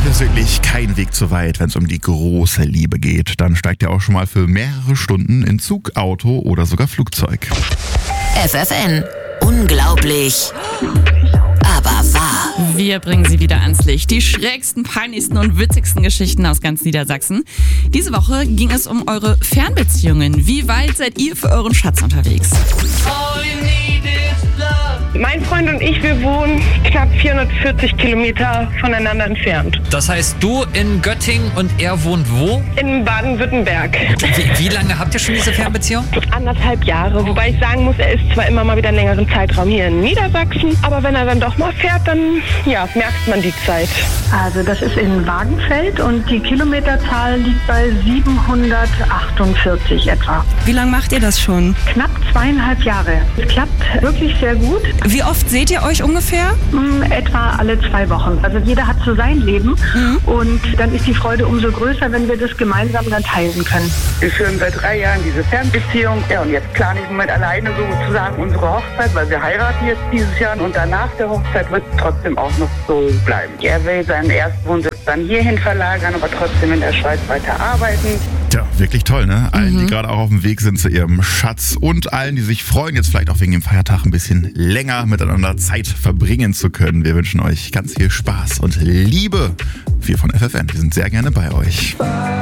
ist wirklich kein Weg zu weit, wenn es um die große Liebe geht. Dann steigt ihr auch schon mal für mehrere Stunden in Zug, Auto oder sogar Flugzeug. FFN. Unglaublich, aber wahr. Wir bringen sie wieder ans Licht. Die schrägsten, peinlichsten und witzigsten Geschichten aus ganz Niedersachsen. Diese Woche ging es um eure Fernbeziehungen. Wie weit seid ihr für euren Schatz unterwegs? Mein Freund und ich, wir wohnen knapp 440 Kilometer voneinander entfernt. Das heißt, du in Göttingen und er wohnt wo? In Baden-Württemberg. Wie lange habt ihr schon diese Fernbeziehung? 1,5 Jahre. Wobei ich sagen muss, er ist zwar immer mal wieder einen längeren Zeitraum hier in Niedersachsen, aber wenn er dann doch mal fährt, dann merkt man die Zeit. Also das ist in Wagenfeld und die Kilometerzahl liegt bei 748 etwa. Wie lange macht ihr das schon? Knapp 2,5 Jahre. Es klappt wirklich sehr gut. Wie oft seht ihr euch ungefähr? Etwa alle 2 Wochen. Also jeder hat so sein Leben und dann ist die Freude umso größer, wenn wir das gemeinsam dann teilen können. Wir führen seit 3 Jahren diese Fernbeziehung. Ja, und jetzt plane ich mit alleine sozusagen unsere Hochzeit, weil wir heiraten jetzt dieses Jahr und danach der Hochzeit wird es trotzdem auch noch so bleiben. Er will seinen Erstwohnsitz dann hierhin verlagern, aber trotzdem in der Schweiz weiter arbeiten. Tja, wirklich toll, ne? Allen, die gerade auch auf dem Weg sind zu ihrem Schatz und allen, die sich freuen, jetzt vielleicht auch wegen dem Feiertag ein bisschen länger miteinander Zeit verbringen zu können. Wir wünschen euch ganz viel Spaß und Liebe. Wir von FFN, wir sind sehr gerne bei euch.